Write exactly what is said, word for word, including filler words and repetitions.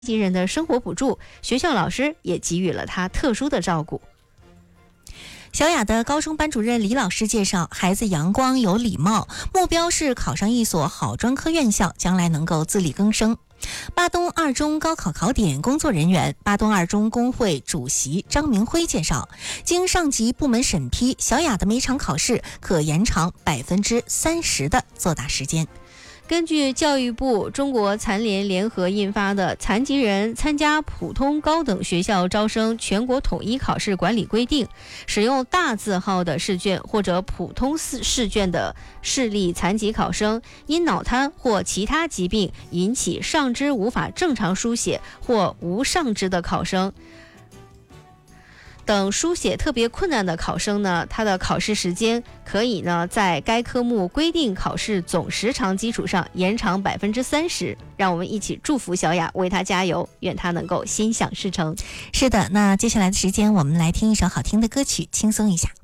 残疾人的生活补助，学校老师也给予了他特殊的照顾。 小雅的高中班主任李老师介绍，孩子阳光有礼貌，目标是考上一所好专科院校，将来能够自力更生。巴东二中高考考点工作人员、巴东二中工会主席张明辉介绍，经上级部门审批，小雅的每场考试可延长百分之三十的作答时间。 根据教育部、中国残联联合印发的《残疾人参加普通高等学校招生全国统一考试管理规定》，使用大字号的试卷或者普通试卷的视力残疾考生，因脑瘫或其他疾病引起上肢无法正常书写或无上肢的考生等书写特别困难的考生呢，他的考试时间可以呢在该科目规定考试总时长基础上延长百分之三十。让我们一起祝福小雅，为她加油，愿她能够心想事成。 是的，那接下来的时间我们来听一首好听的歌曲，轻松一下。